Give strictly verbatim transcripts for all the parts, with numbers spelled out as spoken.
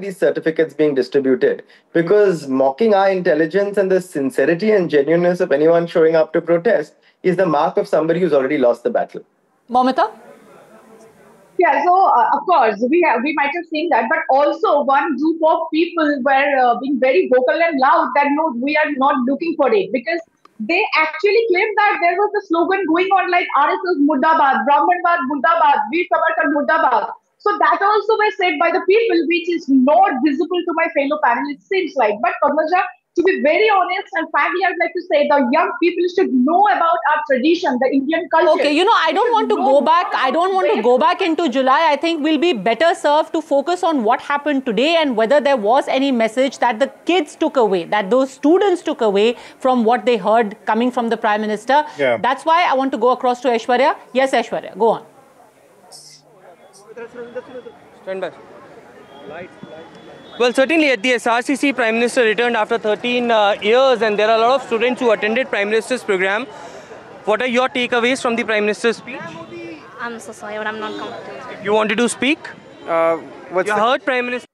these certificates being distributed, because mocking our intelligence and the sincerity and genuineness of anyone showing up to protest is the mark of somebody who's already lost the battle. Momita? Yeah, so uh, of course we have we might have seen that, but also one group of people were uh, being very vocal and loud that no, we are not looking for it, because they actually claimed that there was a slogan going on like R S S Murdabad, Brahmanbad Murdabad, Veer Savarkar Murdabad. So that also was said by the people, which is not visible to my fellow panelists, seems like. But Padmaja, to be very honest and frankly, I'd like to say the young people should know about our tradition, the Indian culture. Okay, you know, I don't want to go back. I don't want to go back into July. I think we'll be better served to focus on what happened today and whether there was any message that the kids took away, that those students took away from what they heard coming from the Prime Minister. Yeah. That's why I want to go across to Aishwarya. Yes, Aishwarya, go on. Stand by. Well, certainly at the S R C C, Prime Minister returned after thirteen uh, years, and there are a lot of students who attended Prime Minister's program. What are your takeaways from the Prime Minister's speech? I'm so sorry, but I'm not comfortable. You wanted to speak? Uh, what's you the heard Prime Minister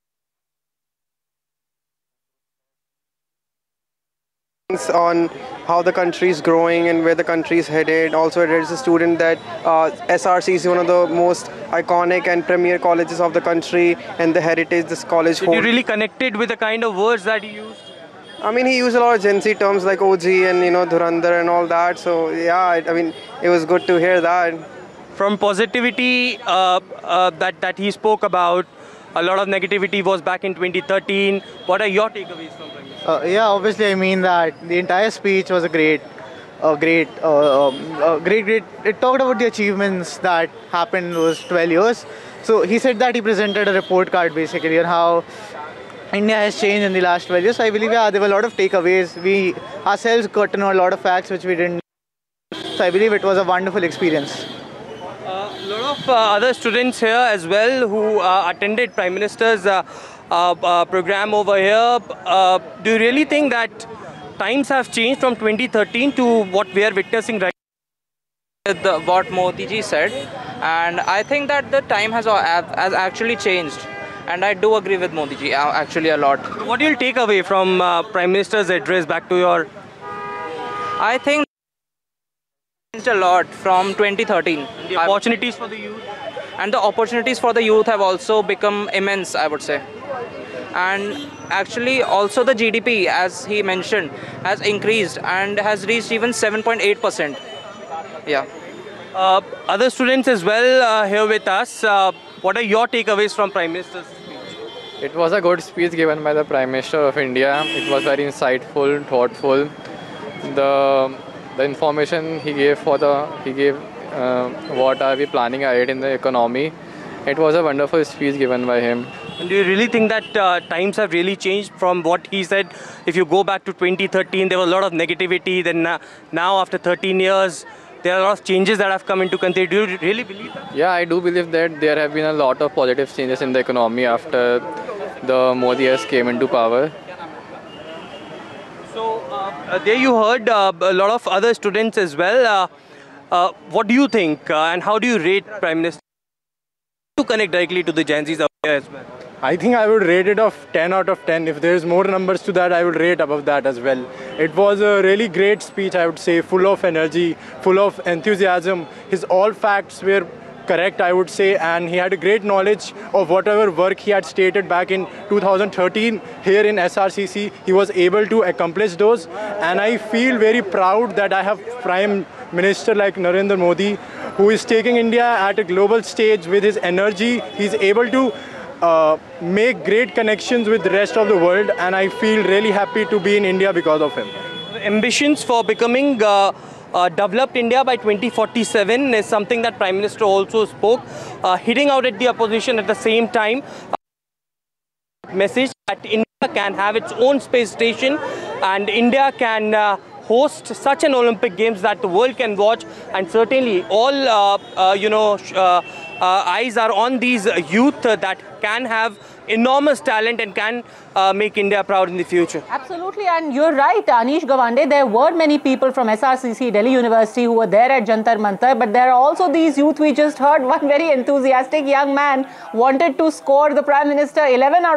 on how the country is growing and where the country is headed. Also, it is a student that uh, S R C is one of the most iconic and premier colleges of the country, and the heritage this college Did holds. you really connected with the kind of words that he used? I mean, he used a lot of Gen Z terms like O G and, you know, Dhurandhar and all that. So, yeah, I, I mean, it was good to hear that. From positivity uh, uh, that, that he spoke about, a lot of negativity was back in twenty thirteen. What are your takeaways from Prime Minister? Uh, yeah, obviously, I mean that the entire speech was a great, a great, uh, um, uh, great, great. It talked about the achievements that happened in those twelve years. So he said that he presented a report card basically on how India has changed in the last twelve years. So I believe, yeah, there were a lot of takeaways. We ourselves got to know a lot of facts which we didn't. So I believe it was a wonderful experience. A lot of uh, other students here as well who uh, attended Prime Minister's uh, uh, uh, program over here. Uh, do you really think that times have changed from twenty thirteen to what we are witnessing right now? The, what Modi ji said, and I think that the time has, has actually changed, and I do agree with Modi ji uh, actually a lot. What do you take away from uh, Prime Minister's address back to your... I think a lot from twenty thirteen. The opportunities for the youth? And the opportunities for the youth have also become immense, I would say. And actually also the G D P, as he mentioned, has increased and has reached even seven point eight percent. Yeah. Uh, other students as well uh, here with us. Uh, what are your takeaways from Prime Minister's speech? It was a good speech given by the Prime Minister of India. It was very insightful, thoughtful. The the information he gave for the he gave uh, what are we planning ahead in the economy. It was a wonderful speech given by him. And do you really think that uh, times have really changed from what he said? If you go back to twenty thirteen, there was a lot of negativity. Then uh, now, after thirteen years, there are a lot of changes that have come into country. Do you really believe that? Yeah, I do believe that there have been a lot of positive changes in the economy after the Modi has came into power. So uh, there you heard uh, a lot of other students as well. Uh, uh, what do you think uh, and how do you rate Prime Minister to connect directly to the Gen Zs out there as well? I think I would rate it of ten out of ten. If there's more numbers to that, I would rate above that as well. It was a really great speech, I would say, full of energy, full of enthusiasm. His all facts were correct, I would say, and he had a great knowledge of whatever work he had stated back in two thousand thirteen here in S R C C. He was able to accomplish those, and I feel very proud that I have Prime Minister like Narendra Modi, who is taking India at a global stage with his energy. He's able to uh, make great connections with the rest of the world, and I feel really happy to be in India because of him. Ambitions for becoming uh, uh, developed India by twenty forty-seven is something that Prime Minister also spoke, uh, hitting out at the opposition at the same time. Uh, message that India can have its own space station and India can uh, host such an Olympic Games that the world can watch, and certainly all uh, uh, you know uh, uh, eyes are on these youth uh, that can have enormous talent and can uh, make India proud in the future. Absolutely, and you're right, Anish Gawande. There were many people from S R C C, Delhi University, who were there at Jantar Mantar, but there are also these youth. We just heard one very enthusiastic young man wanted to score the Prime Minister eleven out